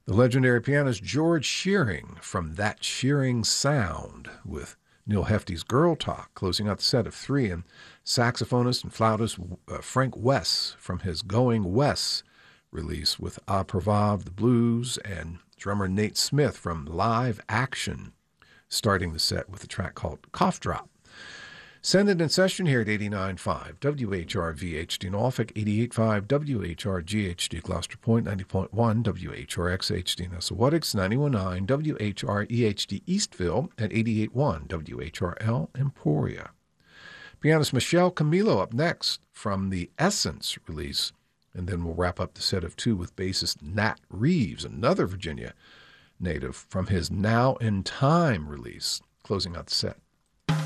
The legendary pianist George Shearing from That Shearing Sound with Neil Hefti's Girl Talk, closing out the set of 3, and saxophonist and flautist Frank Wess from his Going West release with A Proverb, the Blues, and drummer Nate Smith from Live Action, starting the set with a track called Cough Drop. Send it in session here at 89.5 WHRV-HD Norfolk, 88.5 WHRG-HD Gloucester Point, 90.1 WHRX-HD Nessawatix, 91.9 WHRE-HD Eastville, and 88.1 WHRL Emporia. Pianist Michelle Camilo up next from the Essence release, and then we'll wrap up the set of 2 with bassist Nat Reeves, another Virginia native, from his Now in Time release, closing out the set.